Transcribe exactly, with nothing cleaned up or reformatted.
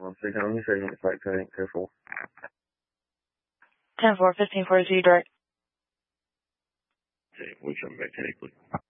One second, let me say on the flight coding, careful. ten four, fifteen forty-two direct. Okay, we come back to Hickley.